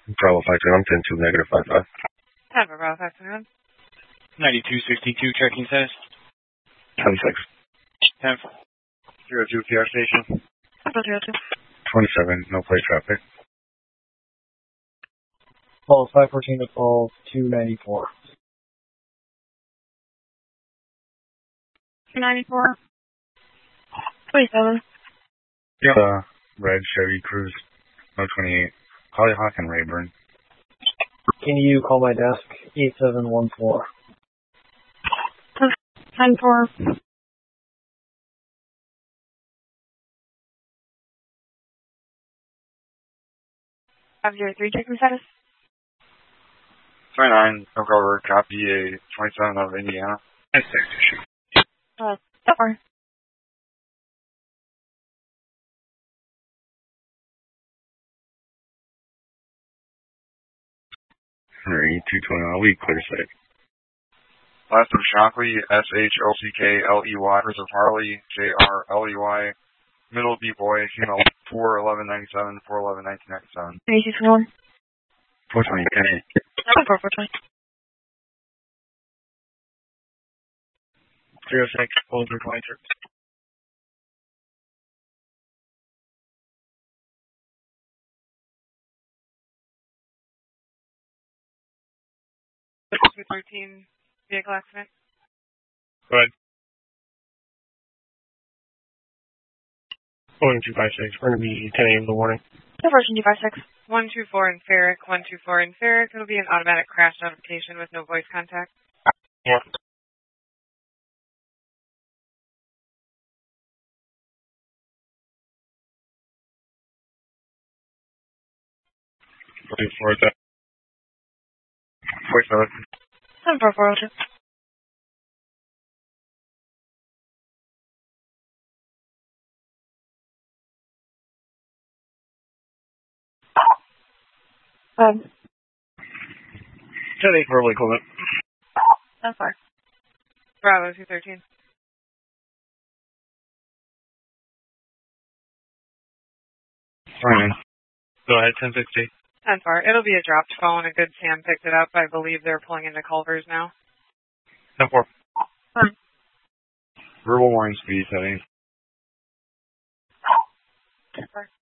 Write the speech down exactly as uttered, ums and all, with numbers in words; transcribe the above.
Bravo five two, I'm ten two, negative five five. Tampa, Bravo five two. ninety-two sixty-two, checking status. ten six. ten four. zero two, P R station. zero two. twenty-seven, no plate traffic. Falls five fourteen to Falls two ninety-four. two ninety-four. twenty-seven. Yeah. Uh, red Chevy Cruze, no twenty-eight. Hollyhock and Rayburn. Can you call my desk? eight seven one four. ten four. five zero three, checking status. twenty-nine, no cover, copy a twenty-seven out of Indiana. ten six. Uh, so far. three two twenty, I'll leave clear site. Last of Shockley, S H O C K L E Y, First of Harley, J R L E Y, Middle B Boy, female four eleven ninety-seven, four eleven nineteen ninety-seven. eighty-six one. four twenty, ten eight. four four twenty. zero six, Boulder twenty-three. two thirteen, vehicle accident. Go ahead. Going two five six, we're going to be ten a.m. in the morning. Version two five six. one two four in Ferric, one two four in Ferric. It'll be an automatic crash notification with no voice contact. Yeah. Looking forward to that. Voice note. seven four four oh two. Um, ten eight for Lakeland. that's far. Bravo two thirteen. Fine. Go ahead, ten sixty. ten far. It'll be a dropped phone. A good Sam picked it up. I believe they're pulling into Culver's now. ten four. Fine. Verbal warning speed setting. ten far.